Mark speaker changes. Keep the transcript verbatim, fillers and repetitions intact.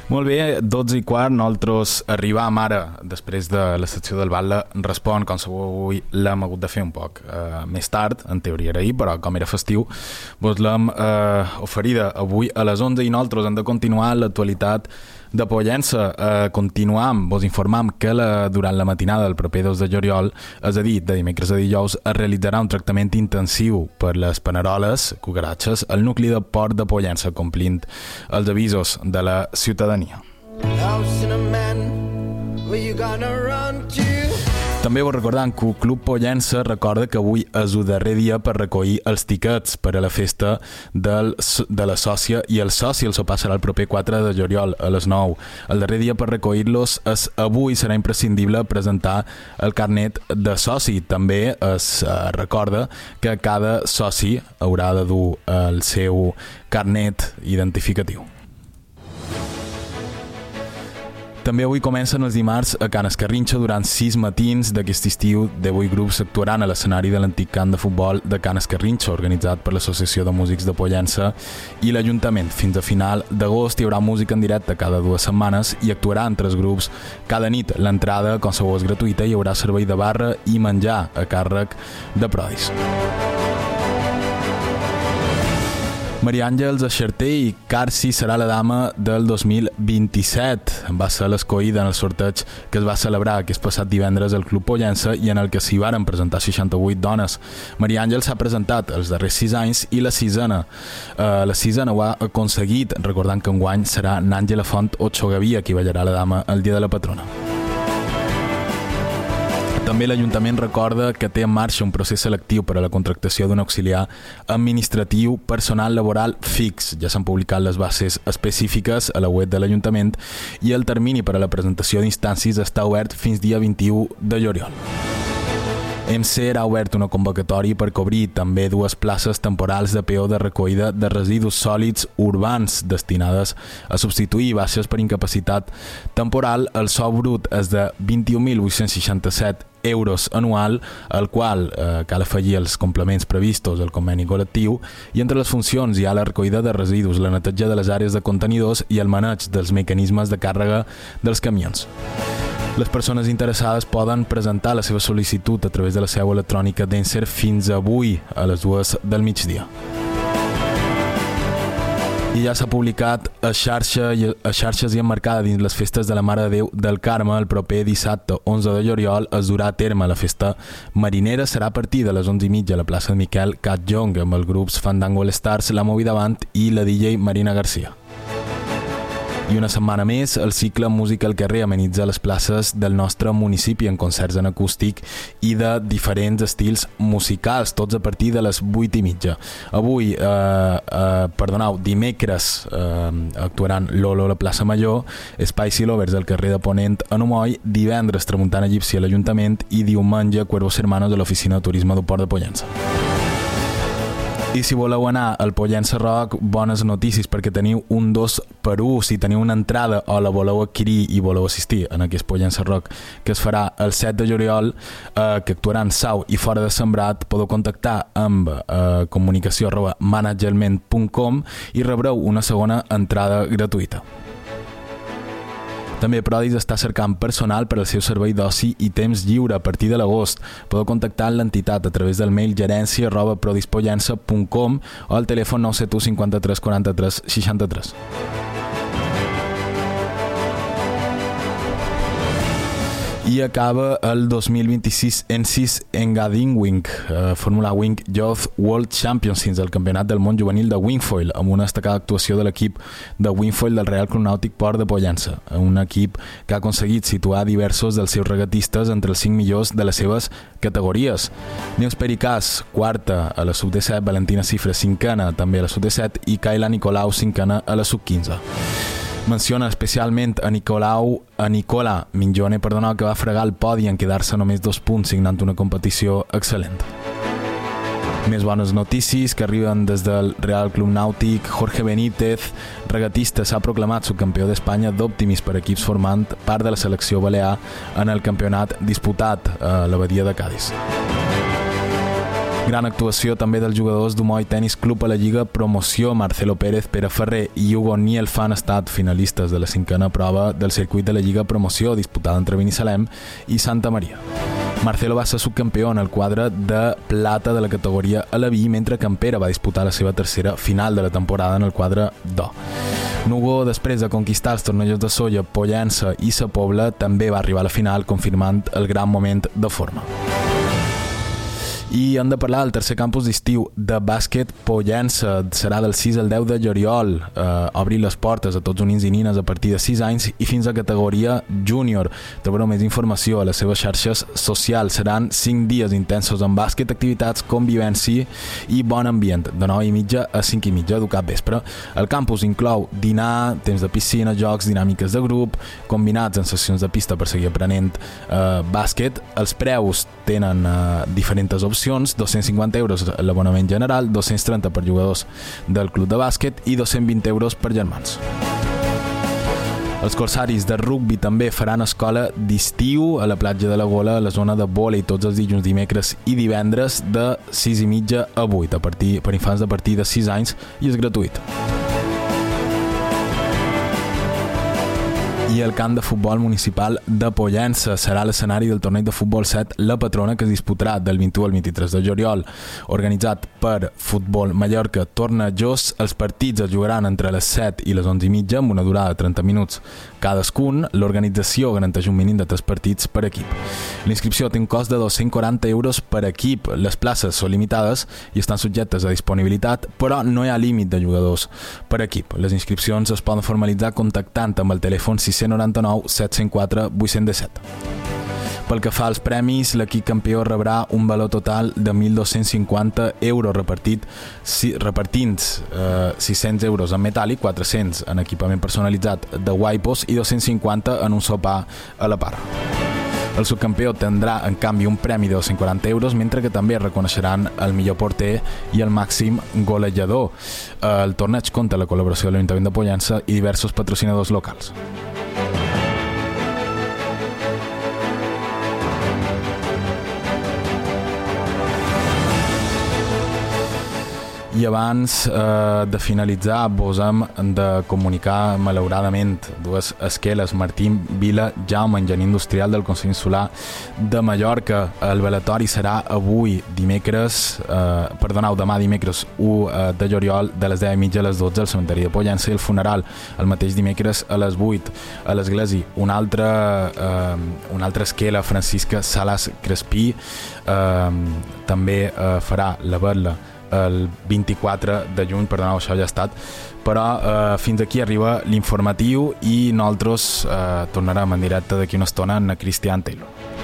Speaker 1: Molt bé, dotze i quart, nosaltres arribam ara, després de la secció del Batlle Respon, com sabeu avui l'hem hagut de fer un poc eh, més tard, en teoria era ahir, però com era festiu, vos l'hem eh, oferida avui a les onze i nosaltres hem de continuar l'actualitat de Pollença. Eh, continuam, vos informam que la, durant la matinada del proper dos de juliol, és a dir, de dimecres a dijous, es realitzarà un tractament intensiu per les paneroles, cucaratxes, al nucli de Port de Pollença, complint els avisos de la ciutadania. També vos recordant que el Club Pollença recorda que avui és el darrer dia per recollir els tiquets per a la festa del, de la sòcia i el soci. El sopar serà el proper quatre de juliol a les nou. El darrer dia per recollir-los és avui. Serà imprescindible presentar el carnet de soci. També es eh, recorda que cada soci haurà de dur el seu carnet identificatiu. També avui comencen els dimarts a Can Escarrinxa durant sis matins d'aquest estiu. Divuit grups actuaran a l'escenari de l'antic camp de futbol de Can Escarrinxa, organitzat per l'Associació de Músics de Pollença i l'Ajuntament. Fins a final d'agost hi haurà música en directe cada dues setmanes i actuaran tres grups cada nit. L'entrada, com sabeu, és gratuïta i hi haurà servei de barra i menjar a càrrec de prodis. Maria Àngels Aixerter i Carci serà la dama del dos mil vint-i-set. Va ser l'escollida en el sorteig que es va celebrar aquest passat divendres al Club Pollença i en el que s'hi varen presentar seixanta-vuit dones. Maria Àngels s'ha presentat els darrers sis anys i la sisena. Uh, la sisena ho ha aconseguit, recordant que enguany serà n'Àngela Font Otxogavia qui ballarà la dama el dia de la patrona. També l'Ajuntament recorda que té en marxa un procés selectiu per a la contractació d'un auxiliar administratiu personal laboral fix. Ja s'han publicat les bases específiques a la web de l'Ajuntament i el termini per a la presentació d'instàncies està obert fins dia vint-i-u de juliol. E M C ha obert una convocatòria per cobrir també dues places temporals de peó de recollida de residus sòlids urbans destinades a substituir baixes per incapacitat temporal. El sou brut és de vint-i-un mil vuit-cents seixanta-set euros anual, al qual eh, cal afegir els complements previstos al conveni col·lectiu, i entre les funcions hi ha la recollida de residus, la neteja de les àrees de contenidors i el maneig dels mecanismes de càrrega dels camions. Les persones interessades poden presentar la seva sol·licitud a través de la seu electrònica d'Encer fins avui a les dues del migdia. I ja s'ha publicat a, xarxa, a xarxes i emmarcada dins les festes de la Mare de Déu del Carme. El proper dissabte onze de juliol es durà a terme la festa marinera. Serà a partir de les onze i mitja a la plaça de Miquel Catjong amb els grups Fandango All Stars, La Movida Band i la D J Marina Garcia. I una setmana més, el cicle Música al carrer amenitza les places del nostre municipi en concerts en acústic i de diferents estils musicals, tots a partir de les vuit i mitja. Avui, eh, eh, perdoneu, dimecres eh, actuaran Lolo a la plaça Major, Espai Silovers al carrer de Ponent a Numoi, divendres Tramuntana Egípcia a l'Ajuntament i diumenge Cuervos Hermanos a l'Oficina de Turisme del Port de Pollença. I si voleu anar al Pollença Rock, bones notícies perquè teniu un dos per un. Si teniu una entrada o la voleu adquirir i voleu assistir en aquest Pollença Rock que es farà el set de juliol, eh, que actuaran Sau i fora de Sembrat, podeu contactar amb eh, comunicació arroba management punt com i rebreu una segona entrada gratuïta. També Prodis està cercant personal per al seu servei d'oci i temps lliure a partir de l'agost. Podeu contactar l'entitat a través del mail gerència arroba prodispollença punt com o al telèfon nou set u cinquanta-tres quaranta-tres seixanta-tres. I acaba el dos mil vint-i-sis en sis Engadin Wing, eh, Fórmula Wing Youth World Championships, el campionat del món juvenil de Wingfoil, amb una destacada actuació de l'equip de Wingfoil del Real Club Nàutic Port de Pollença, un equip que ha aconseguit situar diversos dels seus regatistes entre els cinc millors de les seves categories. Neus Pericàs, quarta a la sub disset, Valentina Cifra, cinquena també a la sub disset i Kayla Nicolau, cinquena a la sub quinze. Menciona especialment a Nicolau, a Nicola Minjone, perdona, que va fregar el podi en quedar-se només dos punts signant una competició excel·lent. Més bones notícies que arriben des del Real Club Nàutic. Jorge Benítez, regatista, s'ha proclamat subcampió d'Espanya d'Optimis per equips formant part de la selecció balear en el campionat disputat a la Badia de Cadis. Gran actuació també dels jugadors d'Umoi Tenis Club a la Lliga Promoció. Marcelo Pérez, Pere Ferrer i Hugo Nielf han estat finalistes de la cinquena prova del circuit de la Lliga Promoció, disputada entre Binissalem i Santa Maria. Marcelo va ser subcampió en el quadre de plata de la categoria Aleví, mentre que en Pere va disputar la seva tercera final de la temporada en el quadre d'O. Hugo, després de conquistar els tornejos de Sóller, Pollença i Sa Pobla, també va arribar a la final, confirmant el gran moment de forma. I hem de parlar del tercer campus d'estiu de bàsquet Pollença. Serà del sis al deu de juliol, eh, obrir les portes a tots uns nins i nines a partir de sis anys i fins a categoria júnior. Trobareu més informació a les seves xarxes socials. Seran cinc dies intensos en bàsquet, activitats, convivència i bon ambient, de nou i mitja a cinc i mitja du cap vespre. El campus inclou dinar, temps de piscina, jocs, dinàmiques de grup, combinats en sessions de pista per seguir aprenent eh, bàsquet. Els preus tenen eh, diferents opcions, dos-cents cinquanta euros l'abonament general, dos-cents trenta per jugadors del club de bàsquet i dos-cents vint euros per germans. Els corsaris de rugbi també faran escola d'estiu a la platja de la Gola, a la zona de vòlei, tots els dilluns, dimecres i divendres de sis i mitja a vuit, a partir, per infants de partir de sis anys, i és gratuït. I el camp de futbol municipal de Pollença serà l'escenari del torneig de futbol set La Patrona, que es disputarà del vint-i-u al vint-i-tres de juliol. Organitzat per Futbol Mallorca Tornejos, els partits es jugaran entre les set i les onze i mitja, amb una durada de trenta minuts cadascun. L'organització garanteix un mínim de tres partits per equip. L'inscripció té un cost de dos-cents quaranta euros per equip. Les places són limitades i estan subjectes a disponibilitat, però no hi ha límit de jugadors per equip. Les inscripcions es poden formalitzar contactant amb el telèfon sis noranta-nou set cents quatre vuit cents disset. Pel que fa als premis, l'equip campió rebrà un valor total de mil dos-cents cinquanta euros repartit, si, repartint eh, sis-cents euros en metàl·lic, quatre-cents en equipament personalitzat de Waipos i dos-cents cinquanta en un sopar a la part. El subcampió tindrà, en canvi, un premi de dos-cents quaranta euros, mentre que també reconeixeran el millor porter i el màxim golejador. El torneig compta la col·laboració de l'Ajuntament de Pollença i diversos patrocinadors locals. I abans eh, de finalitzar, vos hem de comunicar, malauradament, dues esqueles. Martín Vila Jaume, enginyer industrial del Consell Insular de Mallorca. El velatori serà avui, dimecres, eh, perdoneu, demà dimecres u de juliol, de les deu i mitja a les dotze al cementeri de Pollença, i el funeral el mateix dimecres a les vuit a l'església. Una altra, eh, una altra esquela, Francisca Salas Crespí, eh, també eh, farà la vetla el vint-i-quatre de juny, perdoneu, això ja ha estat, però eh, fins aquí arriba l'informatiu i nosaltres eh, tornarem en directe d'aquí una estona a Cristian Taylor.